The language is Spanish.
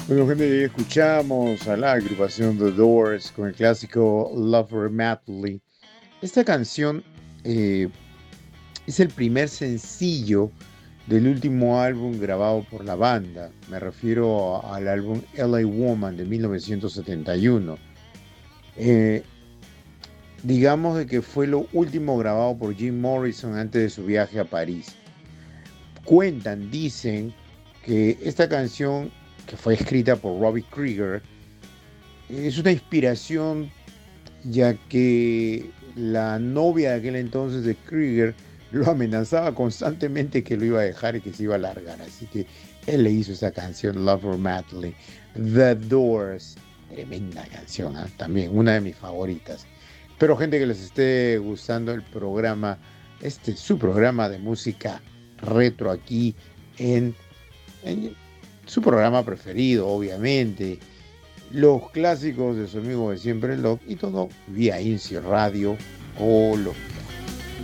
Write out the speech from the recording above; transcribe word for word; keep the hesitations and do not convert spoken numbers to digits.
Bueno, gente, escuchamos a la agrupación The Doors con el clásico Lover Madly. Esta canción eh, es el primer sencillo del último álbum grabado por la banda. Me refiero a- al álbum L A Woman de mil novecientos setenta y uno. Eh, digamos de que fue lo último grabado por Jim Morrison antes de su viaje a París. Cuentan, dicen que esta canción, que fue escrita por Robbie Krieger, es una inspiración ya que la novia de aquel entonces de Krieger lo amenazaba constantemente que lo iba a dejar y que se iba a largar. Así que él le hizo esa canción, Love Her Madly. The Doors, tremenda canción, ¿ah? También una de mis favoritas. Espero, gente, que les esté gustando el programa, este su programa de música retro aquí en, en su programa preferido, obviamente, los clásicos de su amigo de siempre, el Doc, y todo vía Inci Radio Colo.